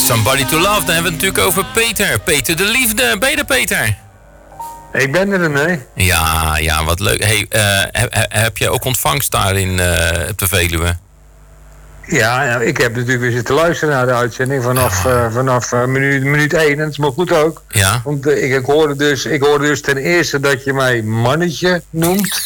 Somebody to Love, dan hebben we het natuurlijk over Peter. Peter de Liefde. Ben je er, Peter? Ik ben er, nee. Ja, wat leuk. Hey, heb je ook ontvangst daar op de Veluwe? Ja, ik heb natuurlijk weer zitten luisteren naar de uitzending vanaf minuut 1. En dat is maar goed ook. Ja. Want ik hoorde dus ten eerste dat je mij mannetje noemt.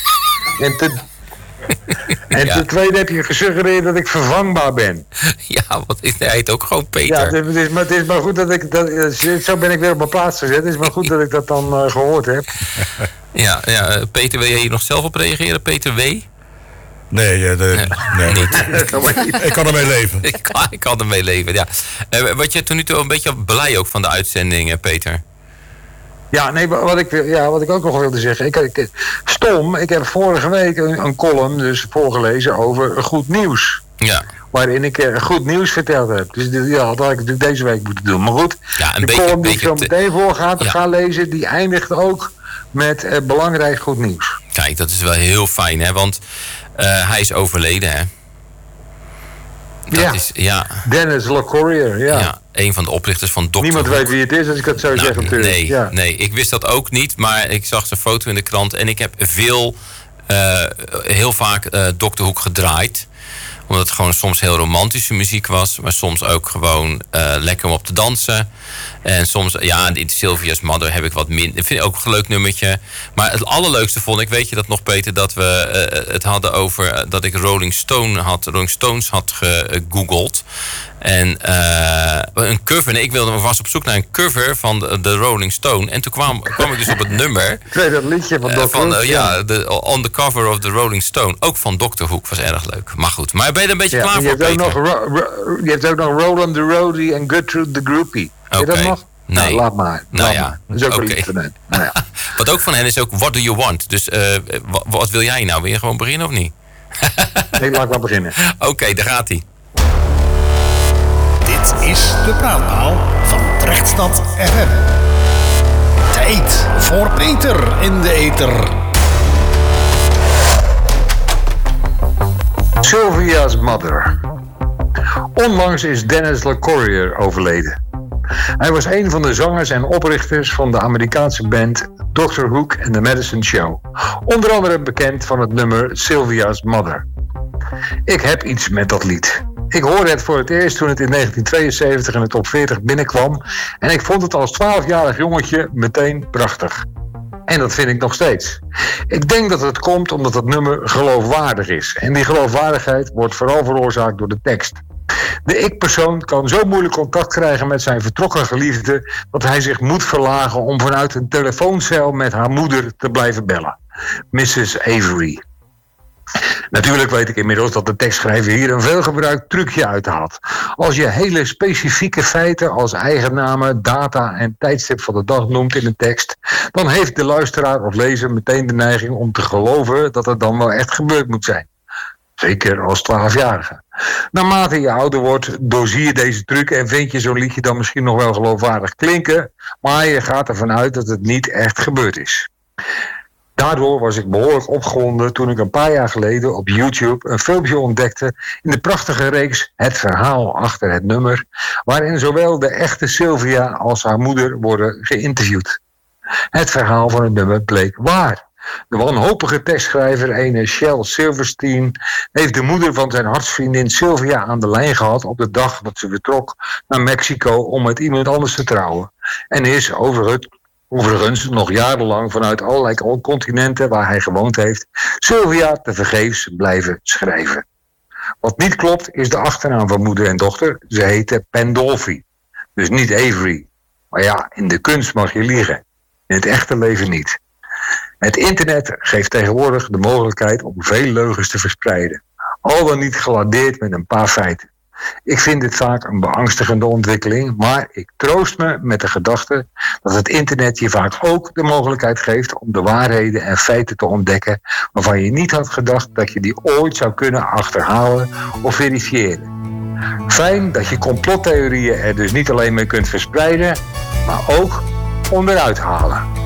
En ten tweede heb je gesuggereerd dat ik vervangbaar ben. Ja, want hij heet ook gewoon Peter. Ja, het is maar goed dat zo ben ik weer op mijn plaats gezet. Het is maar goed dat ik dat dan gehoord heb. Ja, Peter, wil je hier nog zelf op reageren? Peter W? Nee, niet. Ik kan ermee leven. Ik kan ermee leven, ja. Wat je tot nu toe een beetje blij ook van de uitzending, Peter? Ja, nee, wat ik ook nog wilde zeggen. Ik heb vorige week een column dus voorgelezen over goed nieuws. Ja. Waarin ik goed nieuws verteld heb. Dus dat had ik natuurlijk deze week moeten doen. Maar goed, ja, de column die ik zo meteen voor ga lezen, die eindigt ook met belangrijk goed nieuws. Kijk, dat is wel heel fijn, hè? Want hij is overleden, hè? Dennis LeCourier, ja. Een van de oprichters van Dr. Niemand Hoek. weet wie het is, als ik het zo zeg natuurlijk. Nee, ik wist dat ook niet, maar ik zag zijn foto in de krant en ik heb heel vaak Dr. Hoek gedraaid. Omdat het gewoon soms heel romantische muziek was, maar soms ook gewoon lekker om op te dansen. En soms, in Sylvia's Mother heb ik wat minder. Ik vind ook een leuk nummertje. Maar het allerleukste vond ik, weet je dat nog, Peter, dat we het hadden over dat ik Rolling Stones had gegoogeld. En een cover. En ik was op zoek naar een cover van de Rolling Stone. En toen kwam ik dus op het nummer. Ik weet dat liedje van Dr. Hoek. On the Cover of the Rolling Stone. Ook van Dr. Hoek, was erg leuk. Maar goed, maar ben je er een beetje klaar voor, Peter? Je hebt ook nog Roland the Roadie en Gertrude the Groupie. Weet je dat nog? Nee. Nou, laat maar. Dat is ook wel iets van hen. Nou, ja. Wat ook van hen is ook What Do You Want? Dus wat wil jij nou? Wil je gewoon beginnen of niet? Nee, laat maar beginnen. Oké, daar gaat hij. Dit is de praatpaal van Trechtstad FM. Tijd voor Peter in de ether. Sylvia's Mother. Onlangs is Dennis LeCourier overleden. Hij was een van de zangers en oprichters van de Amerikaanse band Dr. Hook and the Medicine Show. Onder andere bekend van het nummer Sylvia's Mother. Ik heb iets met dat lied. Ik hoorde het voor het eerst toen het in 1972 in de top 40 binnenkwam. En ik vond het als 12-jarig jongetje meteen prachtig. En dat vind ik nog steeds. Ik denk dat het komt omdat het nummer geloofwaardig is. En die geloofwaardigheid wordt vooral veroorzaakt door de tekst. De ik-persoon kan zo moeilijk contact krijgen met zijn vertrokken geliefde dat hij zich moet verlagen om vanuit een telefooncel met haar moeder te blijven bellen. Mrs. Avery. Natuurlijk weet ik inmiddels dat de tekstschrijver hier een veelgebruikt trucje uithaalt. Als je hele specifieke feiten als eigennamen, data en tijdstip van de dag noemt in een tekst, dan heeft de luisteraar of lezer meteen de neiging om te geloven dat het dan wel echt gebeurd moet zijn. Zeker als 12-jarige. Naarmate je ouder wordt, doorzie je deze truc en vind je zo'n liedje dan misschien nog wel geloofwaardig klinken, maar je gaat ervan uit dat het niet echt gebeurd is. Daardoor was ik behoorlijk opgewonden toen ik een paar jaar geleden op YouTube een filmpje ontdekte in de prachtige reeks Het Verhaal achter het nummer, waarin zowel de echte Sylvia als haar moeder worden geïnterviewd. Het verhaal van het nummer bleek waar. De wanhopige tekstschrijver, ene Shel Silverstein, heeft de moeder van zijn hartsvriendin Sylvia aan de lijn gehad op de dag dat ze vertrok naar Mexico om met iemand anders te trouwen. En is overigens nog jarenlang vanuit allerlei continenten waar hij gewoond heeft, Sylvia tevergeefs blijven schrijven. Wat niet klopt is de achternaam van moeder en dochter. Ze heten Pandolfi. Dus niet Avery. Maar ja, in de kunst mag je liegen. In het echte leven niet. Het internet geeft tegenwoordig de mogelijkheid om veel leugens te verspreiden. Al dan niet geladeerd met een paar feiten. Ik vind dit vaak een beangstigende ontwikkeling, maar ik troost me met de gedachte dat het internet je vaak ook de mogelijkheid geeft om de waarheden en feiten te ontdekken waarvan je niet had gedacht dat je die ooit zou kunnen achterhalen of verifiëren. Fijn dat je complottheorieën er dus niet alleen mee kunt verspreiden, maar ook onderuit halen.